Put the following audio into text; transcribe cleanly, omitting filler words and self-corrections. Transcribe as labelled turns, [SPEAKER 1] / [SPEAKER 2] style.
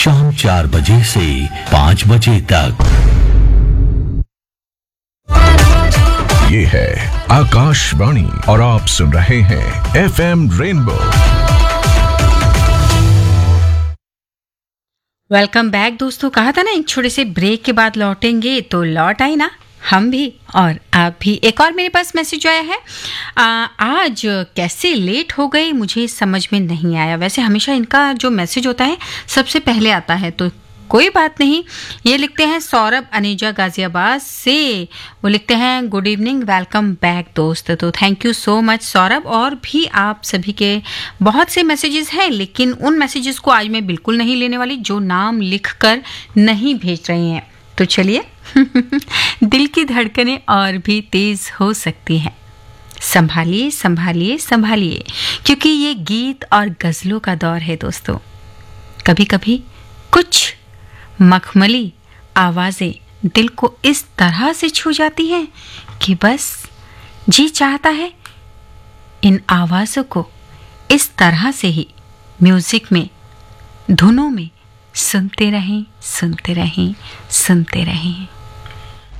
[SPEAKER 1] शाम 4 बजे से 5 बजे तक।
[SPEAKER 2] ये है आकाशवाणी और आप सुन रहे हैं FM रेनबो।
[SPEAKER 3] वेलकम बैक दोस्तों। कहा था ना एक छोटे से ब्रेक के बाद लौटेंगे, तो लौट आई ना हम भी और आप भी। एक और मेरे पास मैसेज आया है, आज कैसे लेट हो गई मुझे समझ में नहीं आया। वैसे हमेशा इनका जो मैसेज होता है सबसे पहले आता है, तो कोई बात नहीं। ये लिखते हैं सौरभ अनेजा गाजियाबाद से। वो लिखते हैं गुड इवनिंग, वेलकम बैक दोस्त। तो thank you so much Saurabh. और भी आप सभी के बहुत से मैसेजेस हैं, लेकिन उन मैसेजेस को आज मैं बिल्कुल नहीं लेने वाली जो नाम लिखकर नहीं भेज रहे हैं। तो चलिए दिल की धड़कनें और भी तेज हो सकती हैं। संभालिए संभालिए संभालिए, क्योंकि ये गीत और गजलों का दौर है दोस्तों। कभी कभी कुछ मखमली आवाजें दिल को इस तरह से छू जाती हैं कि बस जी चाहता है इन आवाजों को इस तरह से ही म्यूजिक में, धुनों में सुनते रहें सुनते रहें सुनते रहें।